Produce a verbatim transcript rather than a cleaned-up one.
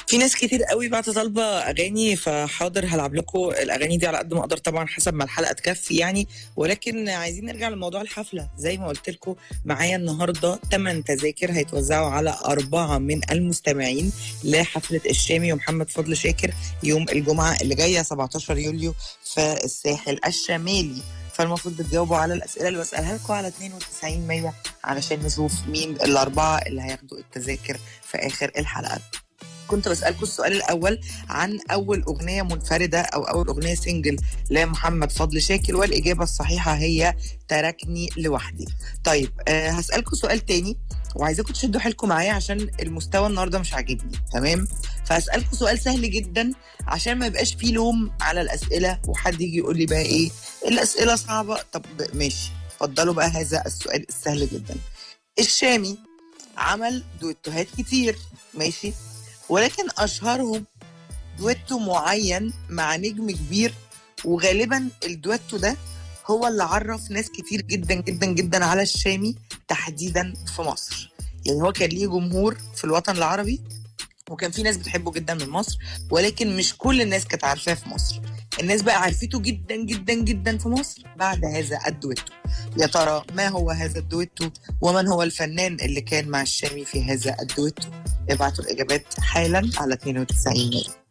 في ناس كتير قوي بعت طالبه اغاني، فحاضر هلعب لكم الاغاني دي على قد ما اقدر طبعا حسب ما الحلقه تكفي يعني. ولكن عايزين نرجع لموضوع الحفله. زي ما قلت لكم، معايا النهارده ثمانية تذاكر هيتوزعوا على أربعة من المستمعين لحفله الشامي ومحمد فضل شاكر يوم الجمعه اللي جايه سبعتاشر يوليو في الساحل الشمالي. فالمفروض بتجاوبوا على الاسئله اللي بسالها لكم على اتنين وتسعين مية علشان نشوف مين الاربعه اللي هياخدوا التذاكر في اخر الحلقه. كنت بسألكم السؤال الأول عن أول أغنية منفردة أو أول أغنية سنجل لمحمد فضل شاكر، والإجابة الصحيحة هي تركني لوحدي. طيب أه هسألكم سؤال تاني وعايزاكم تشدوا حيلكم معايا عشان المستوى النهارده مش عاجبني، تمام؟ فهسألكم سؤال سهل جدا عشان ما يبقاش فيه لوم على الأسئلة وحد يجي يقول لي بقى إيه الأسئلة صعبة. طب ماشي، اتفضلوا بقى هذا السؤال السهل جدا. الشامي عمل دويتوهات كتير، ماشي، ولكن أشهرهم دويتو معين مع نجم كبير، وغالبا الدويتو ده هو اللي عرف ناس كتير جدا جدا جدا على الشامي تحديدا في مصر. يعني هو كان ليه جمهور في الوطن العربي وكان في ناس بتحبه جدا من مصر، ولكن مش كل الناس كانت عارفاه في مصر. الناس بقى عرفته جدا جدا جدا في مصر بعد هذا الدويتو. يا ترى ما هو هذا الدويتو ومن هو الفنان اللي كان مع الشامي في هذا الدويتو؟ ابعتوا الإجابات حالا على اتنين وتسعين.